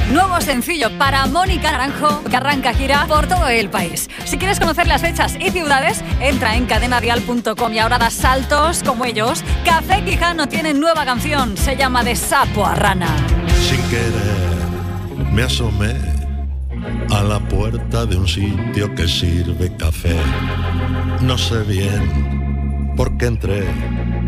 Nuevo sencillo para Mónica Naranjo, que arranca gira por todo el país. Si quieres conocer las fechas y ciudades, entra en cadenadial.com y ahora da saltos como ellos. Café Quijano tiene nueva canción, se llama De sapo a rana. Sin querer me asomé a la puerta de un sitio que sirve café. No sé bien por qué entré,